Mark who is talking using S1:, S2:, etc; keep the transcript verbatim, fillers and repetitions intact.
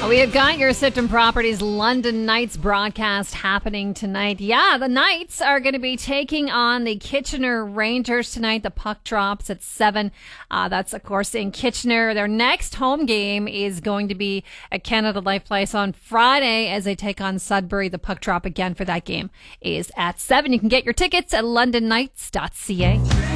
S1: We have got your Sifton Properties London Knights broadcast happening tonight. Yeah, the Knights are going to be taking on the Kitchener Rangers tonight. The puck drops at seven. Uh, that's, of course, in Kitchener. Their next home game is going to be at Canada Life Place on Friday as they take on Sudbury. The puck drop again for that game is at seven. You can get your tickets at london knights dot c a.